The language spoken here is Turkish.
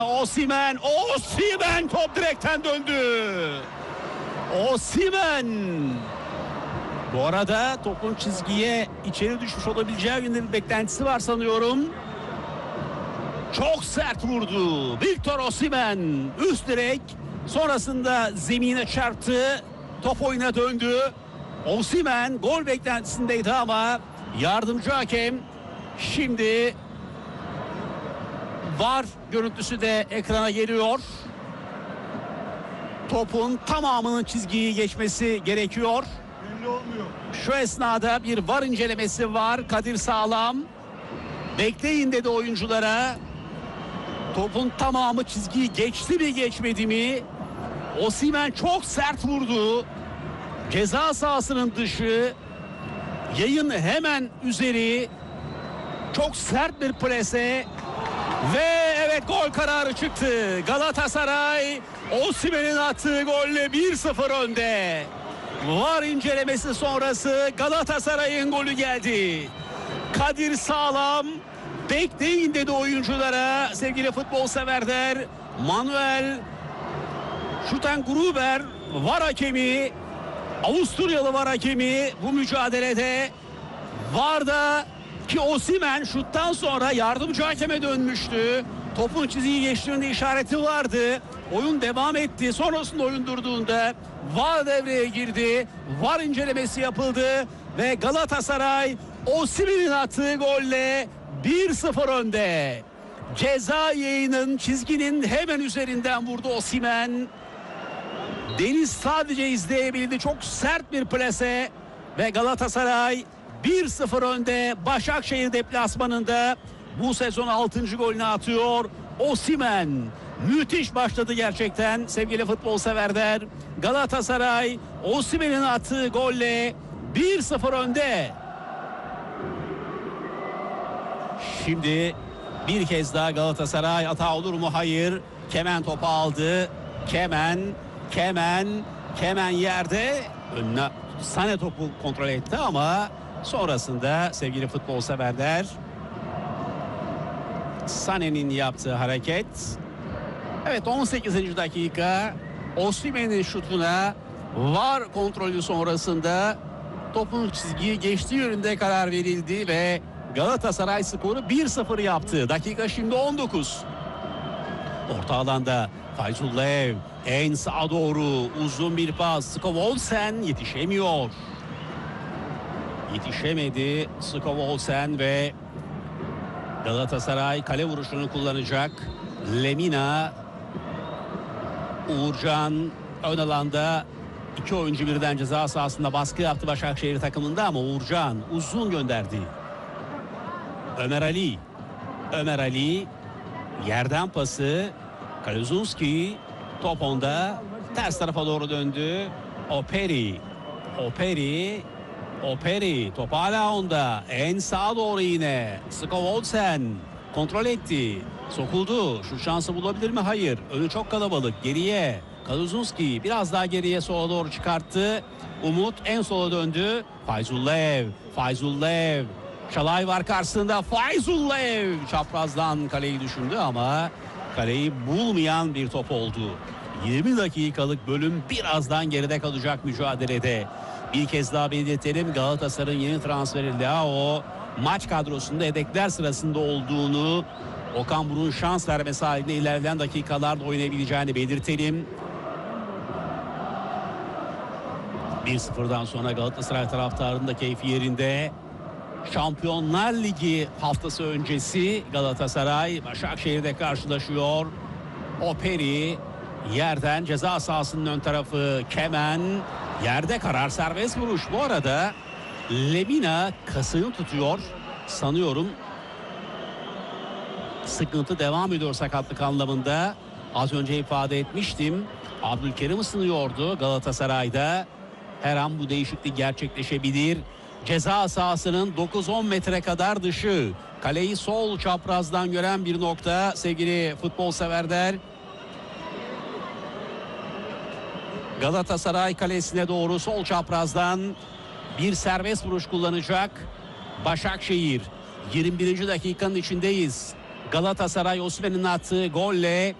Osimhen top direkten döndü. Osimhen. Bu arada topun çizgiye içeri düşmüş olabileceği yönde bir beklentisi var sanıyorum. Çok sert vurdu. Victor Osimhen üst direk, sonrasında zemine çarptı. Top oyuna döndü. Osimhen gol beklentisindeydi ama yardımcı hakem şimdi VAR görüntüsü de ekrana geliyor. Topun tamamının çizgiyi geçmesi gerekiyor. Şu esnada bir VAR incelemesi var. Kadir Sağlam bekleyin dedi oyunculara. Topun tamamı çizgiyi geçti mi geçmedi mi? Osimhen çok sert vurdu. Ceza sahasının dışı, yayın hemen üzeri, çok sert bir plase ve evet, gol kararı çıktı. Galatasaray Osimhen'in attığı golle 1-0 önde. VAR incelemesi sonrası Galatasaray'ın golü geldi. Kadir Sağlam bekleyin dedi oyunculara. Sevgili futbol severler, Manuel Schutengruber VAR hakemi, Avusturyalı VAR hakemi bu mücadelede. VAR'da ki Osimhen şuttan sonra yardımcı hakeme dönmüştü. Topun çizgiyi geçtiğinde işareti vardı. Oyun devam etti. Sonrasında oyun durduğunda VAR devreye girdi. VAR incelemesi yapıldı ve Galatasaray Osimhen'in attığı golle 1-0 önde. Ceza yayının çizginin hemen üzerinden vurdu Osimhen. Deniz sadece izleyebildi. Çok sert bir plase ve Galatasaray 1-0 önde. Başakşehir deplasmanında bu sezon 6. golünü atıyor Osimhen. Müthiş başladı gerçekten sevgili futbol severler. Galatasaray Osimhen'in attığı golle 1-0 önde. Şimdi bir kez daha Galatasaray, hata olur mu? Hayır. Kemen topu aldı. Kemen yerde. Önüne Sané topu kontrol etti ama sonrasında sevgili futbol severler, Sané'nin yaptığı hareket. Evet, 18. dakika, Osimhen'in şutuna VAR kontrolü sonrasında topun çizgiyi geçtiği yönünde karar verildi ve Galatasaray skoru 1-0 yaptı. Dakika şimdi 19. Orta alanda Fayzullaev en sağa doğru uzun bir pas. Skov-Olsen yetişemiyor. Yetişemedi Skov-Olsen ve Galatasaray kale vuruşunu kullanacak. Lemina, Uğurcan ön alanda, iki oyuncu birden ceza sahasında baskı yaptı Başakşehir takımında ama Uğurcan uzun gönderdi. Ömer Ali yerden pası, Kaluzunski, top onda, ters tarafa doğru döndü. Operi top hala onda, en sağa doğru yine Skov-Olsen kontrol etti, sokuldu, şu şansı bulabilir mi? Hayır, önü çok kalabalık, geriye Kaluzunski biraz daha geriye, sola doğru çıkarttı. Umut en sola döndü. Fayzullaev Şalay var karşısında. Fayzullaev çaprazdan kaleyi düşündü ama kaleyi bulmayan bir top oldu. 20 dakikalık bölüm birazdan geride kalacak mücadelede. Bir kez daha belirtelim, Galatasaray'ın yeni transferi Leao maç kadrosunda yedekler sırasında olduğunu, Okan Buruk'un şans vermesi halinde ilerleyen dakikalarda oynayabileceğini belirtelim. 1-0'dan sonra Galatasaray taraftarının da keyfi yerinde. Şampiyonlar Ligi haftası öncesi Galatasaray Başakşehir'de karşılaşıyor. Operi yerden, ceza sahasının ön tarafı Kemen yerde, karar serbest vuruş. Bu arada Lemina kasını tutuyor sanıyorum. Sıkıntı devam ediyor sakatlık anlamında. Az önce ifade etmiştim. Abdülkerim ısınıyordu Galatasaray'da. Her an bu değişiklik gerçekleşebilir. Ceza sahasının 9-10 metre kadar dışı. Kaleyi sol çaprazdan gören bir nokta sevgili futbol severler. Galatasaray kalesine doğru sol çaprazdan bir serbest vuruş kullanacak Başakşehir. 21. dakikanın içindeyiz. Galatasaray Osimhen'in attığı golle